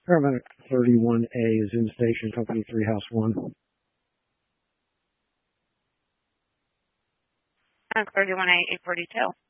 Paramedic 31A is in station, company 3, house 1. 31A, 842.